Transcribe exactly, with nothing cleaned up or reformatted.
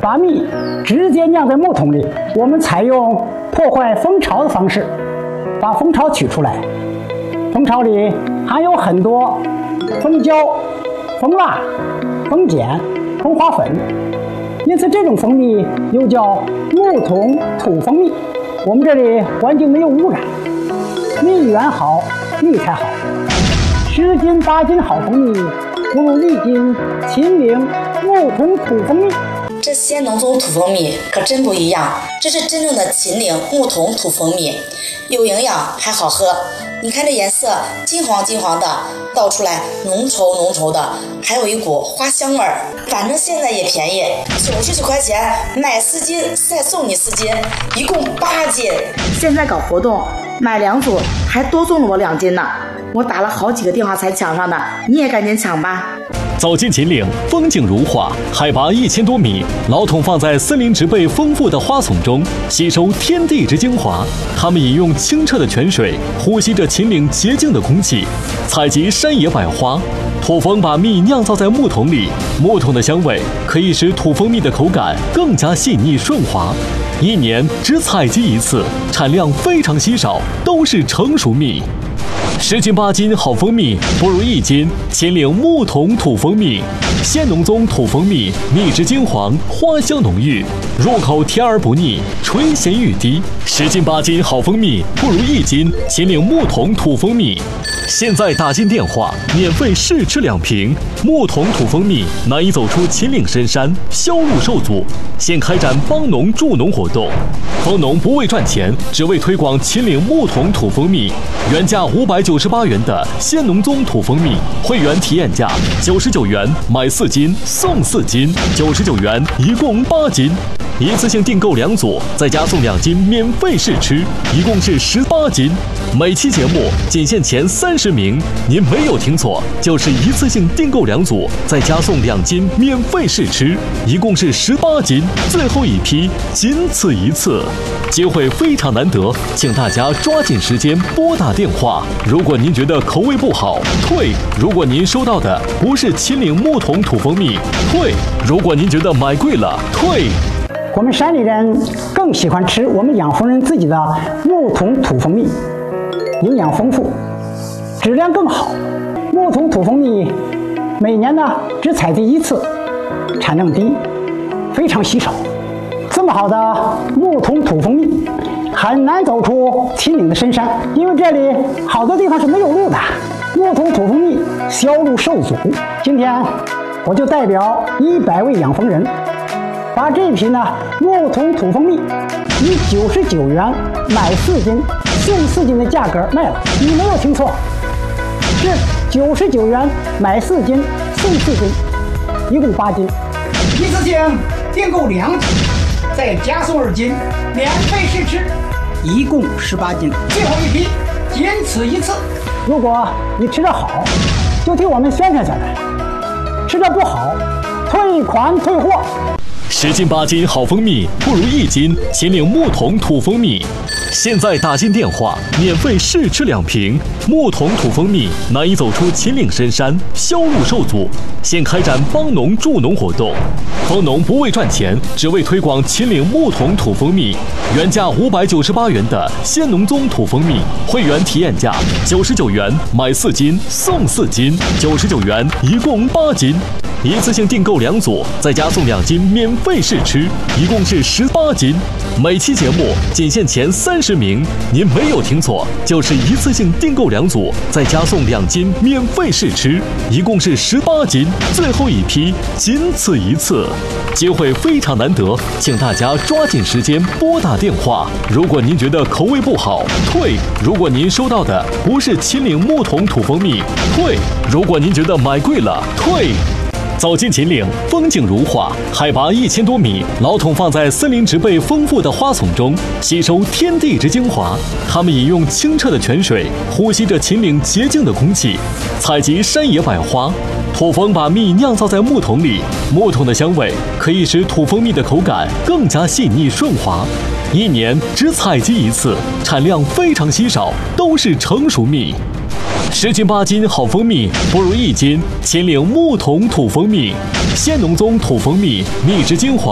把蜜直接酿在木桶里。我们采用破坏蜂巢的方式，把蜂巢取出来。蜂巢里含有很多蜂胶、蜂蜡、蜂碱、蜂花粉，因此这种蜂蜜又叫木桶土蜂蜜。我们这里环境没有污染，蜜源好，蜜才好。十斤八斤好蜂蜜，不如一斤秦岭木桶土蜂蜜。 这西安农宗土蜂蜜可真不一样，这是真正的秦岭木桶土蜂蜜，有营养还好喝。你看这颜色金黄金黄的，倒出来浓稠浓稠的，还有一股花香味儿。反正现在也便宜，九十九块钱买四斤，再送你四斤，一共八斤。现在搞活动，买两组还多送了我两斤呢。我打了好几个电话才抢上的，你也赶紧抢吧。 走进秦岭，风景如画，海拔一千多米，老桶放在森林植被丰富的花丛中，吸收天地之精华。它们饮用清澈的泉水，呼吸着秦岭洁净的空气，采集山野百花。土蜂把蜜酿造在木桶里，木桶的香味可以使土蜂蜜的口感更加细腻顺滑。一年只采集一次，产量非常稀少，都是成熟蜜。十斤八斤好蜂蜜，不如一斤秦岭木桶土蜂蜜。鲜农宗土蜂蜜，蜜质金黄，花香浓郁，入口甜而不腻，垂涎欲滴。十斤八斤好蜂蜜，不如一斤秦岭木桶土蜂蜜。现在打进电话，免费试吃两瓶。木桶土蜂蜜难以走出秦岭深山，销路受阻，现开展帮农助农活动。蜂农不为赚钱，只为推广秦岭木桶土蜂蜜。原价五百九十八元的鲜农宗土蜂蜜，会员体验价九十九元，买四斤送四斤，九十九元一共八斤。一次性订购两组，再加送两斤免费试吃，一共是十八斤。每期节目仅限前三十名，您没有听错，就是一次性订购两组，再加送两斤免费试吃，一共是十八斤。最后一批，仅此一次，机会非常难得，请大家抓紧时间拨打电话。如果您觉得口味不好，退；如果您收到的不是秦岭木桶土蜂蜜，退；如果您觉得买贵了，退。 我们山里人更喜欢吃我们养蜂人自己的木桶土蜂蜜，营养丰富，质量更好。木桶土蜂蜜每年呢只采集一次，产量低，非常稀少。这么好的木桶土蜂蜜很难走出秦岭的深山，因为这里好多地方是没有路的，木桶土蜂蜜销路受阻。今天我就代表一百位养蜂人，把这批呢木桶土蜂蜜以九十九元买四斤送四斤的价格卖了。你没有听错，是九十九元买四斤送四斤，一共八斤。一次性订购两斤，再加送二斤免费试吃，一共十八斤。最后一批，仅此一次。如果你吃得好，就替我们宣传宣传；吃得不好，退款退货。 十斤八斤好蜂蜜，不如一斤秦岭木桶土蜂蜜。现在打进电话，免费试吃两瓶。木桶土蜂蜜难以走出秦岭深山，销路受阻，现开展帮农助农活动。蜂农不为赚钱，只为推广秦岭木桶土蜂蜜。原价五百九十八元的鲜农宗土蜂蜜，会员体验价九十九元，买四斤送四斤，九十九元一共八斤。一次性订购两组，再加送两斤免费试吃，一共是十八斤。每期节目仅限前三十名，您没有听错，就是一次性订购两组，再加送两斤免费试吃，一共是十八斤。最后一批，仅此一次，机会非常难得，请大家抓紧时间拨打电话。如果您觉得口味不好，退；如果您收到的不是秦岭木桶土蜂蜜，退；如果您觉得买贵了，退。走进秦岭，风景如画，海拔一千多米，老桶放在森林植被丰富的花丛中，吸收天地之精华。它们饮用清澈的泉水，呼吸着秦岭洁净的空气，采集山野百花。土蜂把蜜酿造在木桶里，木桶的香味可以使土蜂蜜的口感更加细腻顺滑。一年只采集一次，产量非常稀少，都是成熟蜜。十斤八斤好蜂蜜，不如一斤秦岭木桶土蜂蜜。鲜农宗土蜂蜜，蜜质金黄。